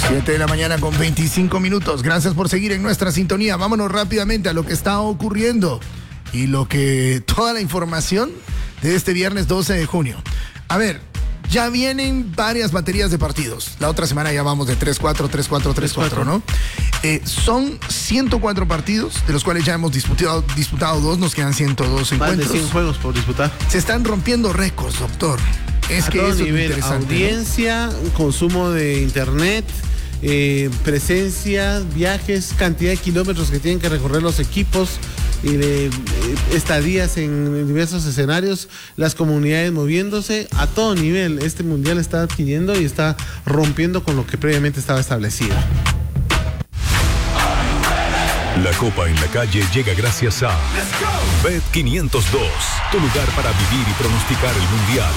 7 de la mañana con 25 minutos. Gracias por seguir en nuestra sintonía. Vámonos rápidamente a lo que está ocurriendo y toda la información de este viernes 12 de junio. A ver, ya vienen varias baterías de partidos. La otra semana ya vamos de 3-4, 3-4, 3-4, ¿no? Son 104 partidos, de los cuales ya hemos disputado 2, nos quedan 102 encuentros. Más de 100 juegos por disputar. Se están rompiendo récords, doctor. Es que eso es interesante. Audiencia, ¿no? Consumo de internet, presencia, viajes, cantidad de kilómetros que tienen que recorrer los equipos y de estadías en diversos escenarios, las comunidades moviéndose a todo nivel. Este mundial está adquiriendo y está rompiendo con lo que previamente estaba establecido. La Copa en la Calle llega gracias a Bet502, tu lugar para vivir y pronosticar el mundial.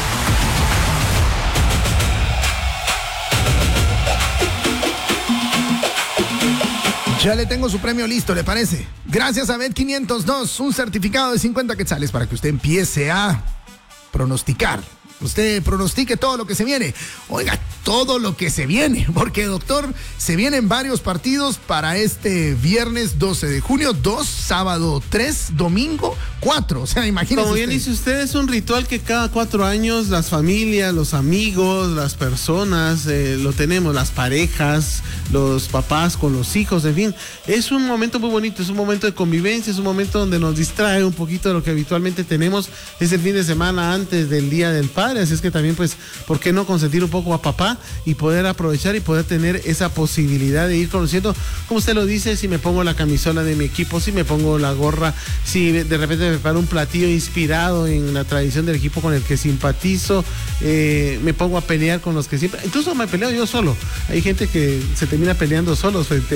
Ya le tengo su premio listo, ¿le parece? Gracias a Bet502, un certificado de 50 quetzales para que usted empiece a pronosticar. Usted pronostique todo lo que se viene. Oiga, todo lo que se viene, porque, doctor, se vienen varios partidos para este viernes 12 de junio, 2, sábado 3, domingo 4. O sea, imagínese. Como bien dice usted, es un ritual que cada 4 años las familias, los amigos, las personas, lo tenemos, las parejas, los papás con los hijos, en fin. Es un momento muy bonito, es un momento de convivencia, es un momento donde nos distrae un poquito de lo que habitualmente tenemos. Es el fin de semana antes del Día del Padre, así es que también, pues, ¿por qué no consentir un poco a papá y poder aprovechar y poder tener esa posibilidad de ir conociendo, como usted lo dice, si me pongo la camisola de mi equipo, si me pongo la gorra, si de repente me preparo un platillo inspirado en la tradición del equipo con el que simpatizo, me pongo a pelear con los que siempre, incluso me peleo yo solo. Hay gente que se termina peleando solos frente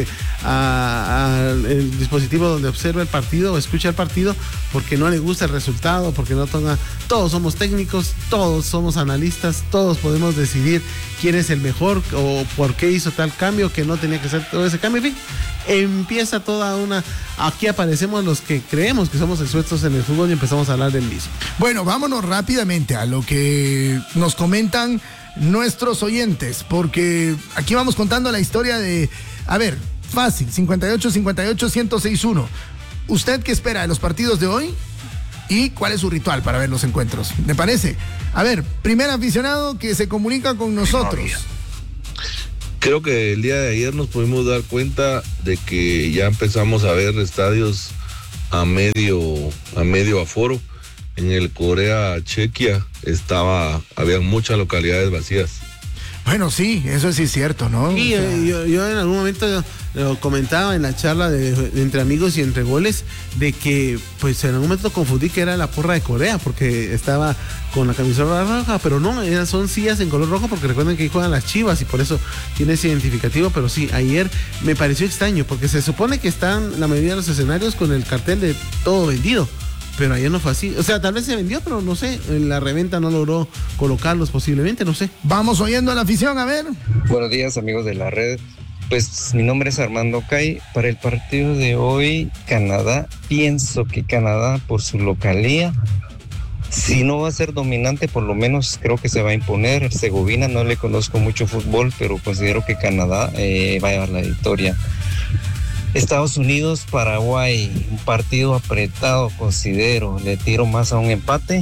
al dispositivo donde observa el partido o escucha el partido porque no le gusta el resultado, porque no toma. Todos somos técnicos, todos somos analistas, todos podemos decidir quién es el mejor o por qué hizo tal cambio, que no tenía que ser todo ese cambio. En fin, empieza toda una... Aquí aparecemos los que creemos que somos expertos en el fútbol y empezamos a hablar del mismo. Bueno, vámonos rápidamente a lo que nos comentan nuestros oyentes, porque aquí vamos contando la historia de... A ver, fácil, 58-58-1061. ¿Usted qué espera de los partidos de hoy? ¿Y cuál es su ritual para ver los encuentros? ¿Me parece? A ver, primer aficionado que se comunica con nosotros. Creo que el día de ayer nos pudimos dar cuenta de que ya empezamos a ver estadios a medio aforo. En el Corea-Chequia había muchas localidades vacías. Bueno, sí, eso sí es cierto, ¿no? Sí, o sea, yo en algún momento lo comentaba en la charla de entre amigos y entre goles, de que pues en algún momento confundí que era la porra de Corea, porque estaba con la camisola roja, pero no, son sillas en color rojo, porque recuerden que ahí juegan las Chivas y por eso tiene ese identificativo. Pero sí, ayer me pareció extraño, porque se supone que están la mayoría de los escenarios con el cartel de todo vendido. Pero ayer no fue así. O sea, tal vez se vendió, pero no sé. La reventa no logró colocarlos posiblemente, no sé. Vamos oyendo a la afición, a ver. Buenos días, amigos de la red. Pues mi nombre es Armando Cay. Para el partido de hoy, Canadá, pienso que Canadá, por su localía, si no va a ser dominante, por lo menos creo que se va a imponer. Herzegovina, no le conozco mucho fútbol, pero considero que Canadá va a llevar la victoria. Estados Unidos, Paraguay, un partido apretado, considero. Le tiro más a un empate.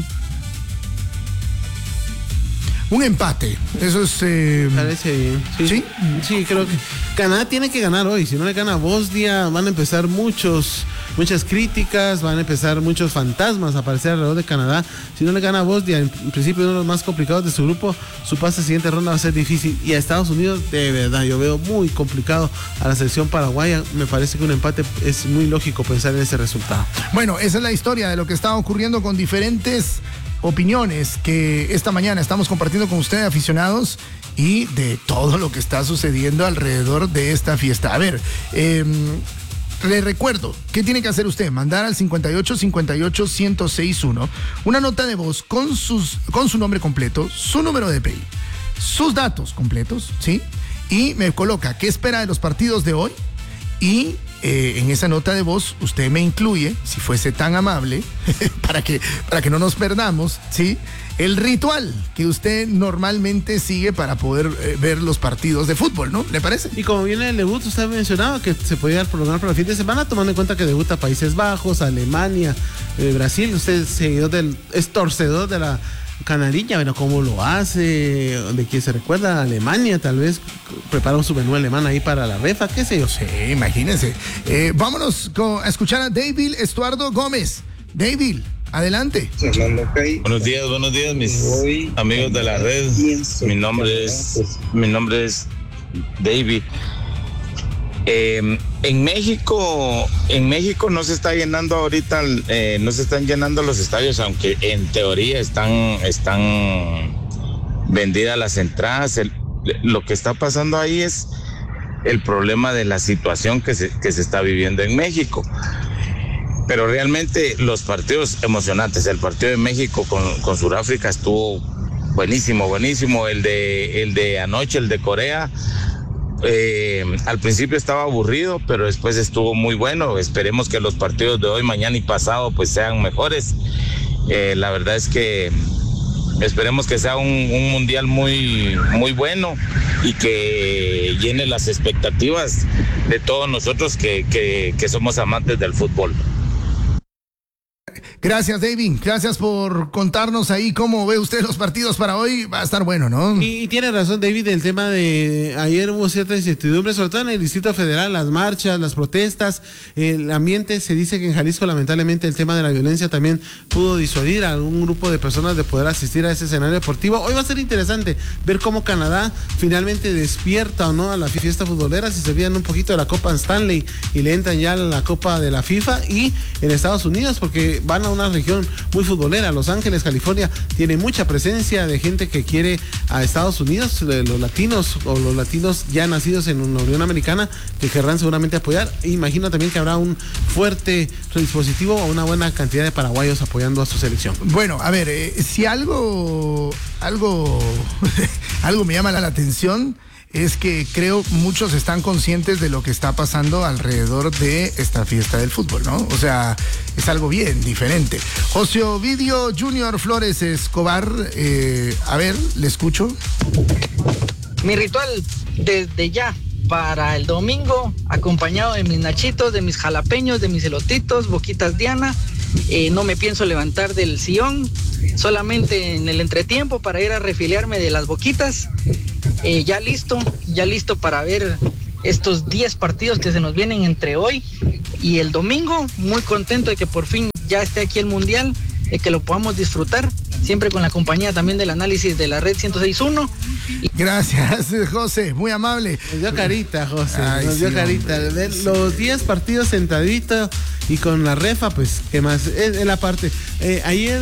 Un empate, eso es... Parece bien. Sí, sí, creo que Canadá tiene que ganar hoy. Si no le gana Bosnia, van a empezar muchas críticas, van a empezar muchos fantasmas a aparecer alrededor de Canadá. Si no le gana Bosnia, en principio uno de los más complicados de su grupo, su pase a la siguiente ronda va a ser difícil. Y a Estados Unidos, de verdad, yo veo muy complicado a la selección paraguaya. Me parece que un empate es muy lógico pensar en ese resultado. Bueno, esa es la historia de lo que está ocurriendo con diferentes opiniones que esta mañana estamos compartiendo con ustedes, aficionados, y de todo lo que está sucediendo alrededor de esta fiesta. A ver, le recuerdo, ¿qué tiene que hacer usted? Mandar al 58-58-1061 una nota de voz con su nombre completo, su número de DPI, sus datos completos, ¿sí? Y me coloca qué espera de los partidos de hoy y en esa nota de voz usted me incluye, si fuese tan amable, para que no nos perdamos, ¿sí? El ritual que usted normalmente sigue para poder ver los partidos de fútbol, ¿no? ¿Le parece? Y como viene el debut, usted mencionaba que se podía prolongar para el fin de semana, tomando en cuenta que debuta Países Bajos, Alemania, Brasil. Usted es torcedor de la canariña, pero ¿cómo lo hace? ¿De quién se recuerda? Alemania, tal vez prepara su menú alemán ahí para la refa, qué sé yo. Sí, imagínense. Vámonos a escuchar a David Estuardo Gómez. David, adelante. Buenos días, mis amigos de la red. Mi nombre es David. En México no se está llenando ahorita, no se están llenando los estadios, aunque en teoría están vendidas las entradas. Lo que está pasando ahí es el problema de la situación que se está viviendo en México. Pero realmente los partidos emocionantes, el partido de México con Sudáfrica estuvo buenísimo. El de anoche, el de Corea, al principio estaba aburrido, pero después estuvo muy bueno. Esperemos que los partidos de hoy, mañana y pasado pues sean mejores. La verdad es que esperemos que sea un mundial muy, muy bueno y que llene las expectativas de todos nosotros que somos amantes del fútbol. Gracias, David. Gracias por contarnos ahí cómo ve usted los partidos para hoy. Va a estar bueno, ¿no? Y tiene razón, David, el tema de ayer hubo cierta incertidumbre, sobre todo en el Distrito Federal, las marchas, las protestas, el ambiente. Se dice que en Jalisco, lamentablemente, el tema de la violencia también pudo disuadir a un grupo de personas de poder asistir a ese escenario deportivo. Hoy va a ser interesante ver cómo Canadá finalmente despierta o no a la fiesta futbolera, si se olvidan un poquito de la Copa Stanley y le entran ya a la Copa de la FIFA, y en Estados Unidos, porque van a una región muy futbolera. Los Ángeles, California, tiene mucha presencia de gente que quiere a Estados Unidos, los latinos o los latinos ya nacidos en la Unión Americana, que querrán seguramente apoyar. Imagino también que habrá un fuerte dispositivo o una buena cantidad de paraguayos apoyando a su selección. Bueno, a ver, si algo me llama la atención, es que creo muchos están conscientes de lo que está pasando alrededor de esta fiesta del fútbol, ¿no? O sea, es algo bien diferente. José Ovidio Junior Flores Escobar, a ver, le escucho. Mi ritual desde ya para el domingo, acompañado de mis nachitos, de mis jalapeños, de mis elotitos, boquitas Diana. No me pienso levantar del sillón, solamente en el entretiempo para ir a refiliarme de las boquitas. Ya listo para ver estos 10 partidos que se nos vienen entre hoy y el domingo. Muy contento de que por fin ya esté aquí el Mundial, de que lo podamos disfrutar, siempre con la compañía también del análisis de la Red 106.1. Gracias, José, muy amable. Nos dio carita, José, nos dio carita. Los 10 partidos sentaditos y con la refa, pues, ¿qué más? Es la parte. Ayer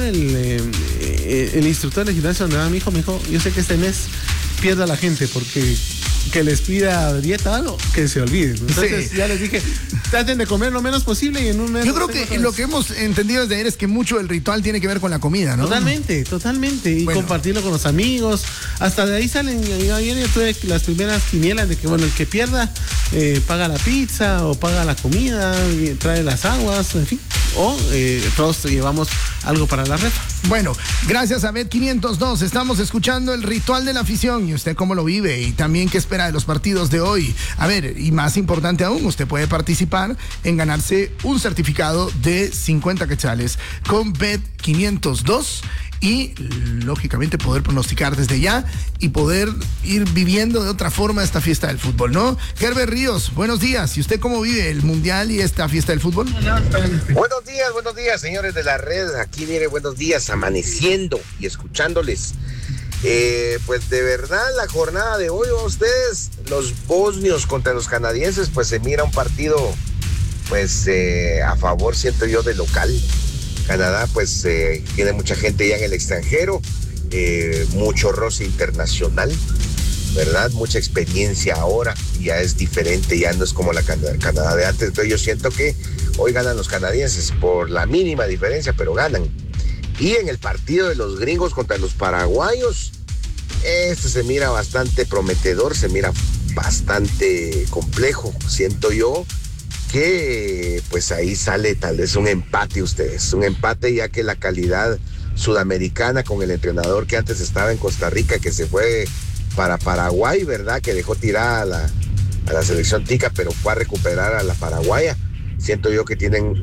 el instructor del gimnasio donde va mi hijo me dijo, yo sé que este mes pierda la gente porque que les pida dieta o algo, que se olviden. Entonces ya les dije, traten de comer lo menos posible y en un mes. Yo creo que lo que hemos entendido desde ayer es que mucho del ritual tiene que ver con la comida, ¿no? Totalmente. Y bueno, compartirlo con los amigos. Hasta de ahí salen. Ayer yo tuve las primeras quinielas de que, bueno, el que pierda paga la pizza o paga la comida, trae las aguas, en fin. O todos llevamos algo para la refa. Bueno, gracias a Bet502. Estamos escuchando el ritual de la afición. ¿Y usted cómo lo vive? Y también qué espera de los partidos de hoy. A ver, y más importante aún, usted puede participar en ganarse un certificado de 50 quetzales con Bet502 y, lógicamente, poder pronosticar desde ya y poder ir viviendo de otra forma esta fiesta del fútbol, ¿no? Herbert Ríos, buenos días. ¿Y usted cómo vive el Mundial y esta fiesta del fútbol? Buenos días, señores de la red. Aquí viene buenos días, amaneciendo y escuchándoles. Pues de verdad, la jornada de hoy, a ustedes, los bosnios contra los canadienses, pues se mira un partido, pues a favor, siento yo, de local. Canadá, pues tiene mucha gente ya en el extranjero, mucho roce internacional, ¿verdad? Mucha experiencia ahora, ya es diferente, ya no es como la Canadá de antes. Entonces yo siento que hoy ganan los canadienses por la mínima diferencia, pero ganan. Y en el partido de los gringos contra los paraguayos, se mira bastante prometedor, se mira bastante complejo. Siento yo que pues ahí sale tal vez un empate ustedes, un empate, ya que la calidad sudamericana con el entrenador que antes estaba en Costa Rica, que se fue para Paraguay, ¿verdad? Que dejó tirada a la selección tica, pero fue a recuperar a la paraguaya. Siento yo que tienen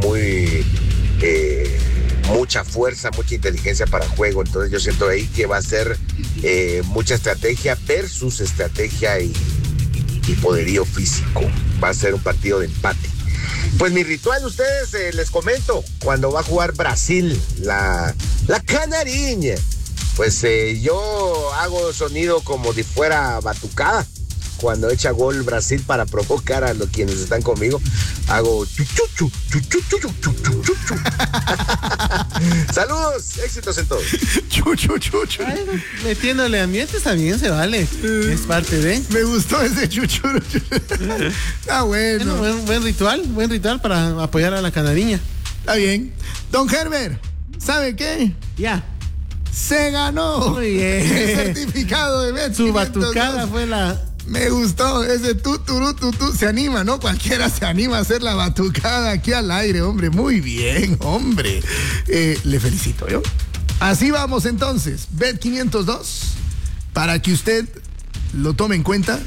mucha fuerza, mucha inteligencia para juego. Entonces yo siento ahí que va a ser mucha estrategia versus estrategia y poderío físico. Va a ser un partido de empate. Pues mi ritual, ustedes les comento, cuando va a jugar Brasil, la canariña, pues yo hago sonido como si fuera batucada. Cuando echa gol Brasil, para provocar a los quienes están conmigo, hago chuchuchu, chuchuchu, chuchuchu. Saludos, éxitos en todo. Chuchuchu. Metiéndole ambientes también se vale. Es parte de. Me gustó ese chuchuru. Está bueno. Buen ritual para apoyar a la canariña. Está bien. Don Herbert, ¿sabe qué? Ya. Se ganó. Muy bien. El certificado de Bet. Su batucada fue la. Me gustó ese tu. Se anima, ¿no? Cualquiera se anima a hacer la batucada aquí al aire, hombre. Muy bien, hombre. Le felicito, ¿yo? Así vamos entonces. Bet 502, para que usted lo tome en cuenta.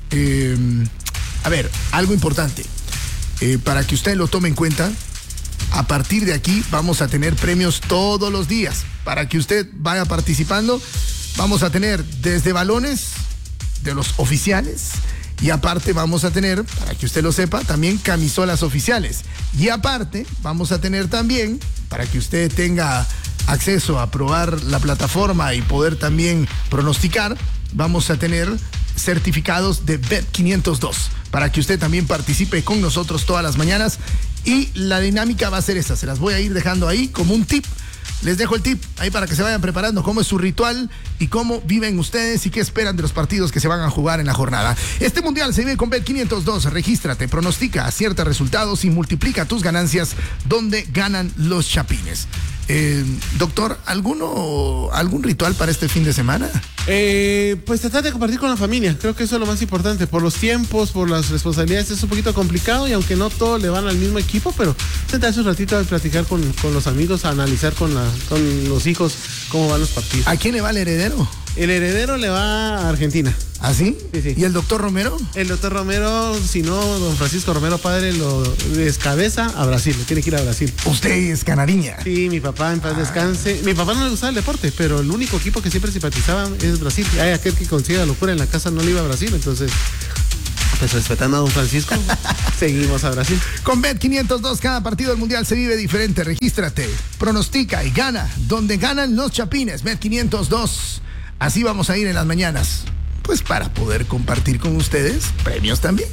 A ver, algo importante. Para que usted lo tome en cuenta, a partir de aquí vamos a tener premios todos los días. Para que usted vaya participando, vamos a tener desde balones de los oficiales, y aparte vamos a tener, para que usted lo sepa, también camisolas oficiales, y aparte vamos a tener también, para que usted tenga acceso a probar la plataforma y poder también pronosticar, vamos a tener certificados de Bet 502 para que usted también participe con nosotros todas las mañanas. Y la dinámica va a ser esta, se las voy a ir dejando ahí como un tip. Les dejo el tip ahí para que se vayan preparando cómo es su ritual y cómo viven ustedes y qué esperan de los partidos que se van a jugar en la jornada. Este mundial se vive con Bet 502. Regístrate, pronostica, acierta resultados y multiplica tus ganancias donde ganan los chapines. Doctor, ¿algún ritual para este fin de semana? Pues tratar de compartir con la familia. Creo que eso es lo más importante. Por los tiempos, por las responsabilidades, es un poquito complicado, y aunque no todos le van al mismo equipo, pero sentarse un ratito a platicar con los amigos, a analizar con los hijos cómo van los partidos. ¿A quién le va el heredero? El heredero le va a Argentina. ¿Ah, sí? Sí. ¿Y el doctor Romero? El doctor Romero, si no, don Francisco Romero padre lo descabeza a Brasil, le tiene que ir a Brasil. ¿Usted es canariña? Sí, mi papá en paz descanse. Mi papá no le gustaba el deporte, pero el único equipo que siempre simpatizaba es Brasil. Hay aquel que consiga locura en la casa no le iba a Brasil, entonces, pues respetando a don Francisco, seguimos a Brasil. Con Bet 502, cada partido del mundial se vive diferente. Regístrate, pronostica y gana donde ganan los chapines. Bet 502. Así vamos a ir en las mañanas, pues para poder compartir con ustedes premios también.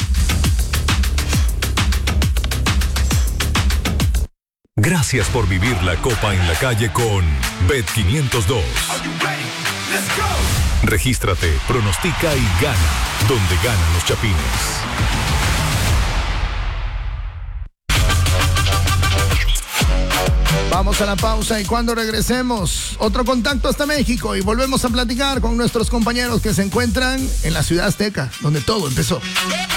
Gracias por vivir la Copa en la Calle con Bet 502. Regístrate, pronostica y gana donde ganan los chapines. Vamos a la pausa y cuando regresemos, otro contacto hasta México y volvemos a platicar con nuestros compañeros que se encuentran en la ciudad azteca, donde todo empezó.